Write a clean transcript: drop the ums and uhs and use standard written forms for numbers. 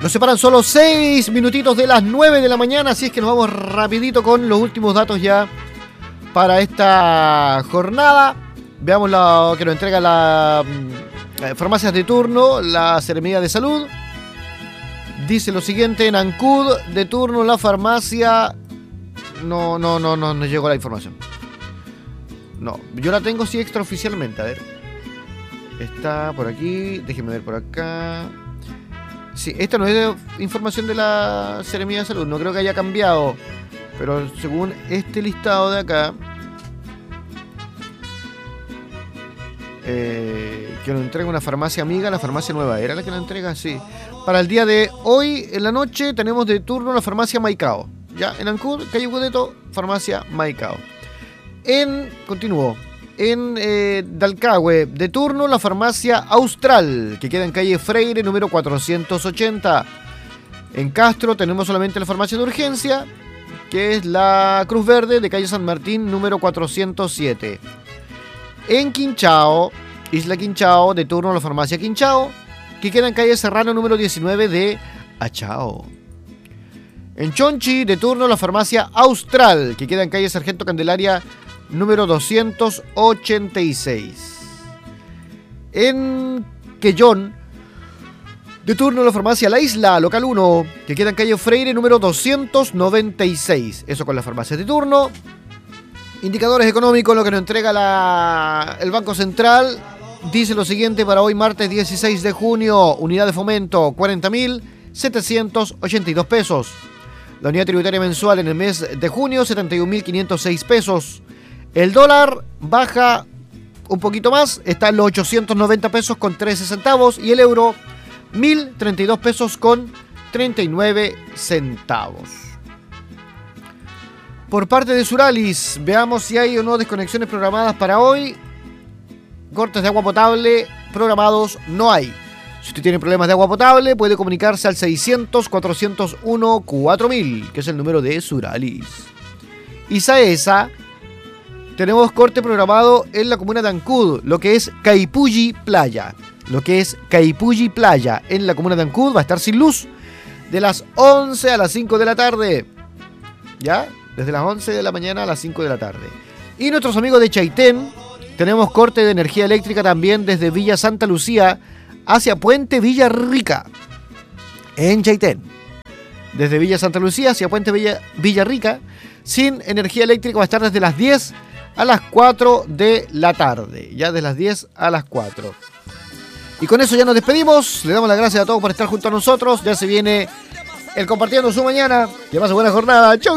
Nos separan solo 6 minutitos de las 9 de la mañana, así es que nos vamos rapidito con los últimos datos ya para esta jornada. Veamos lo que nos entrega la farmacias de turno, la Seremía de Salud. Dice lo siguiente: en Ancud de turno la farmacia... No llegó la información. No, yo la tengo sí extraoficialmente, a ver. Está por aquí, déjenme ver por acá. Sí, esta no es de información de la Seremía de Salud, no creo que haya cambiado. Pero según este listado de acá, que nos entrega una farmacia amiga, la farmacia Nueva Era, la que la entrega, sí. Para el día de hoy, en la noche, tenemos de turno la farmacia Maicao. Ya, en Ancud, calle Gudeto, farmacia Maicao. Continúo. En Dalcahue, de turno la farmacia Austral, que queda en calle Freire, número 480. En Castro tenemos solamente la farmacia de urgencia, que es la Cruz Verde, de calle San Martín, número 407. En Quinchao, Isla Quinchao, de turno la farmacia Quinchao, que queda en calle Serrano, número 19 de Achao. En Chonchi, de turno la farmacia Austral, que queda en calle Sargento Candelaria, número 286. En Quellón, de turno la farmacia La Isla, local 1, que queda en calle Freire, número 296. Eso con las farmacias de turno. Indicadores económicos, lo que nos entrega el Banco Central. Dice lo siguiente para hoy, martes 16 de junio. Unidad de fomento, 40.782 pesos. La unidad tributaria mensual en el mes de junio, 71.506 pesos. El dólar baja un poquito más, está en los 890 pesos con 13 centavos. Y el euro, 1.032 pesos con 39 centavos. Por parte de Suralis, veamos si hay o no desconexiones programadas para hoy. Cortes de agua potable programados no hay. Si usted tiene problemas de agua potable, puede comunicarse al 600-401-4000, que es el número de Suralis. Y Saesa, tenemos corte programado en la comuna de Ancud, lo que es Caipulli Playa. En la comuna de Ancud va a estar sin luz de las 11 a las 5 de la tarde. ¿Ya? Desde las 11 de la mañana a las 5 de la tarde. Y nuestros amigos de Chaitén, tenemos corte de energía eléctrica también desde Villa Santa Lucía hacia Puente Villarrica. En Chaitén. Desde Villa Santa Lucía hacia Puente Villarrica, sin energía eléctrica, va a estar desde las 10 a las 4 de la tarde. Ya de las 10 a las 4. Y con eso ya nos despedimos. Le damos las gracias a todos por estar junto a nosotros. Ya se viene el Compartiendo su Mañana. Que pase buena jornada. Chau.